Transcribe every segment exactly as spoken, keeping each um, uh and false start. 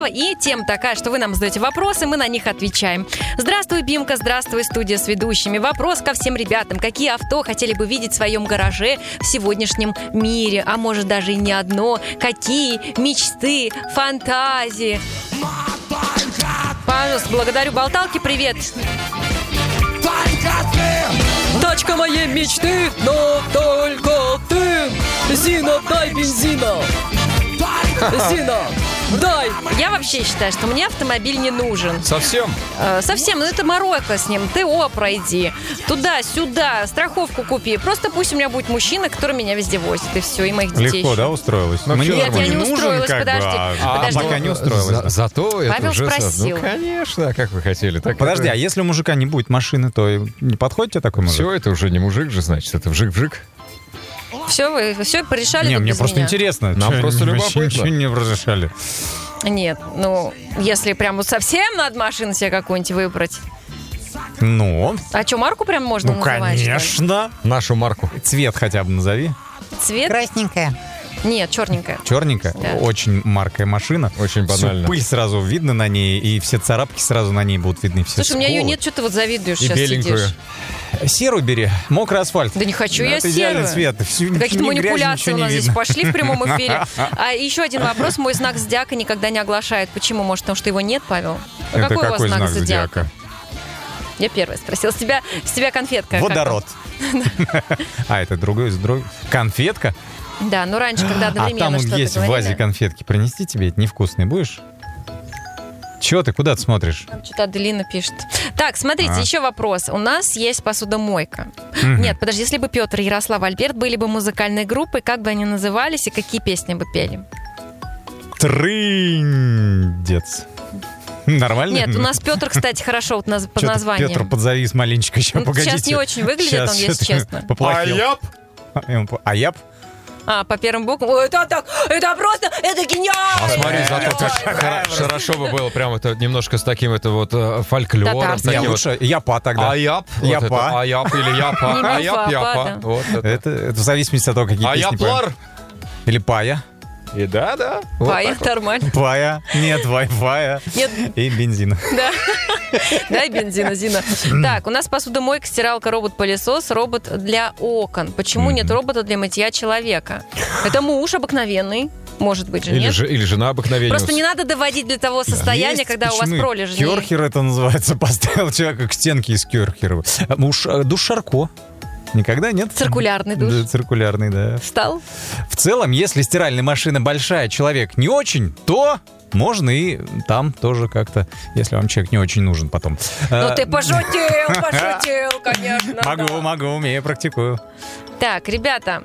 И тема такая, что вы нам задаете вопросы, мы на них отвечаем. Здравствуй, Бимка, здравствуй, студия с ведущими. Вопрос ко всем ребятам. Какие авто хотели бы видеть в своем гараже в сегодняшнем мире? А может, даже и не одно. Какие мечты, фантазии? Пожалуйста, благодарю. Болталки, привет. Тачка моей мечты, но только ты. Зина, дай бензина. Зина, дай! Я вообще считаю, что мне автомобиль не нужен. Совсем? Э, совсем, ну это морока с ним. ТО пройди, туда-сюда, страховку купи. Просто пусть у меня будет мужчина, который меня везде возит, и все, и моих детей. Легко, еще. да, устроилась? Ну, Мне Нет, я не нужен, устроилась, как подожди. бы, а, подожди. а пока не устроилась. За, зато это Павел уже... спросил. Ну, конечно, как вы хотели. Так Подожди, это... а если у мужика не будет машины, то не подходит тебе такой мужик? Все, это уже не мужик же, значит, это вжик-вжик. Все, вы все порешали Не, тут мне без просто меня? интересно. Нам Чё, просто вообще любопытно. ничего не разрешали. Нет, ну, если прям вот совсем надо машину себе какую-нибудь выбрать. Ну, А что, марку прям можно ну называть, что ли? конечно. Нашу марку. Цвет хотя бы назови. Цвет? Красненькая. Нет, черненькая. Черненькая. Да. Очень маркая машина. Очень банально. Всю пыль сразу видно на ней, и все царапки сразу на ней будут видны. Все Слушай, у меня ее сколы. нет, что ты вот завидуешь И сейчас беленькую. сидишь. Серую бери, мокрый асфальт. Да не хочу Да, я это идеальный серую. цвет. Всю- Какие-то ни грязи, манипуляции ничего у не нас здесь видно. пошли в прямом эфире. А еще один вопрос. Мой знак зодиака никогда не оглашает. Почему? Может, потому что его нет, Павел? А Это какой, какой у вас знак знак зодиака? Я первая спросила. С тебя, с тебя конфетка. как Водород. А, это другой, другой. Конфетка? там? Да, ну раньше, когда А одновременно там что-то есть в говорили. вазе конфетки. Принести тебе? Это невкусный будешь? Чего ты, куда ты смотришь? Там что-то Аделина пишет. Так, смотрите, А. еще вопрос. У нас есть посудомойка. Мгм. Нет, подожди, если бы Петр, Ярослав, Альберт были бы музыкальной группой, как бы они назывались и какие песни бы пели? Трындец. Нормально? Нет, у нас Петр, кстати, хорошо вот наз- по Чё-то названием. Петр подзавис маленечко, еще Ну, погодите. сейчас не очень выглядит он, если что-то честно. поплохел. Аяп? Аяп? А, по первым буквам. Ой, это так, это просто, это гениально! А смотри, это зато как гениально. хоро- хорошо бы было прям это немножко с таким это вот э, фольклором. Татарским. Не, таким вот. лучше Япа тогда. Аяп. вот Япа. это, Аяп или Не Япа. мифа, Аяп, а Япа. пада. Вот это. Это, это в зависимости от того, какие песни поем. Аяплар. Или Пая. И да, да. Вот Пая, так вот. нормально. Пая. Нет, Вай-Фая. Нет, И бензина. да. Дай бензина, Зина. Так, у нас посудомойка, стиралка, робот-пылесос, робот для окон. Почему нет робота для мытья человека? Это муж обыкновенный. Может быть же, Или, нет? же, или жена обыкновенная. Просто не надо доводить до того состояния, Есть, когда у вас почему? пролежни. Кёрхер это называется. Поставил человека к стенке из Кёрхера. А, Муж, э, душ Шарко. Никогда нет? Циркулярный душ. Да, циркулярный, да. Встал? В целом, если стиральная машина большая, человек не очень, то можно и там тоже как-то, если вам человек не очень нужен потом. Ну ты пошутил, пошутил, конечно. Могу, да. могу, умею, практикую. Так, ребята,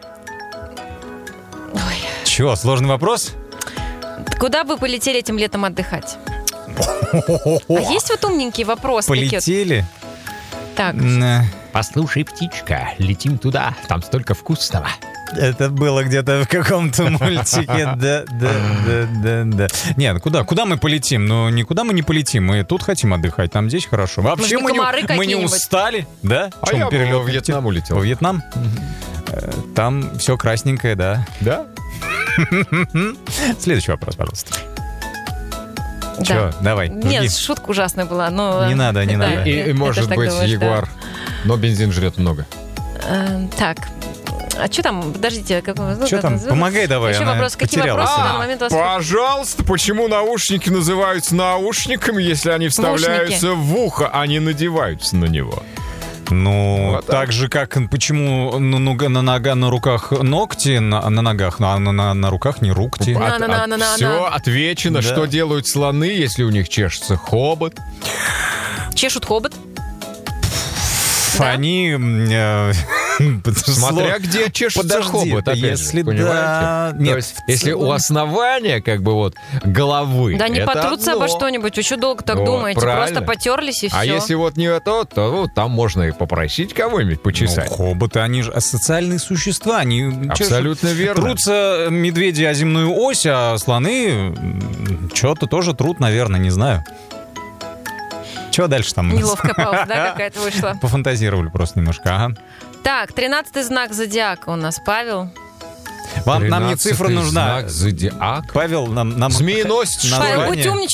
Чего, сложный вопрос? куда вы полетели этим летом отдыхать? А есть вот умненькие вопросы такие вот? Полетели? Так, М, э, Послушай, птичка, летим туда, там столько вкусного. Это было где-то в каком-то мультике. Да, да, да, да, да. Нет, куда, куда мы полетим? Ну, никуда мы не полетим. Мы тут хотим отдыхать, там здесь хорошо. Вообще Может, мы не, комары мы не какие-нибудь? устали, да? А Чё, я мы перелёт во Вьетнам Во улетел. Вьетнам? Э, Там все красненькое, да. Да? Следующий вопрос, пожалуйста. да. Чё, давай, жги. Нет, шутка ужасная была, но... Не надо, не Да, надо. И, это и, может ж так быть, думаешь, да. Ягуар. Но бензин жрет много. Эм, Так, а что там? Подождите. Как... Чё там? Помогай давай, Еще она вопрос. Какие потерялась. вопросы в А, данный момент у вас? Пожалуйста, почему наушники называются наушниками, если они вставляются в ухо, а не надеваются на него? Ну, Вот так. так же, как почему на, нога- на нога, на руках ногти, на, на ногах, ну, а на, на, на руках не рукти. На- на- на- на- на- Все на. отвечено, Да. что делают слоны, если у них чешется хобот. Чешут хобот? Да? Они... м, э, Смотря сло- где чешется Подожди, хобот, опять если же, понимаете? да... То Нет, есть, в если у целом- основания, как бы вот, головы, Да не это потрутся обо одно. что-нибудь. Вы что долго так Вот, думаете? правильно. Просто потерлись и все. А если вот не это, то вот там можно и попросить кого-нибудь почесать. Ну, хоботы, они же асоциальные существа. Они чешут- Абсолютно верно. Трутся медведи о земную ось, а слоны что-то тоже трут, наверное, не знаю. Чего дальше там? Неловкая пауза, да, какая-то вышла? Пофантазировали просто немножко, ага. Так, тринадцатый знак зодиака у нас, Павел. Вам, нам не цифра тринадцатый нужна. знак зодиака. Павел, нам... нам Змееносец, что ли? Павел, название. будь умничать.